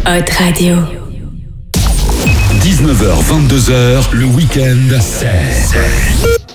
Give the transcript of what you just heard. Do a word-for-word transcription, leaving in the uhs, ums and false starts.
Hot Radio. dix-neuf heures vingt-deux heures, le week-end, c'est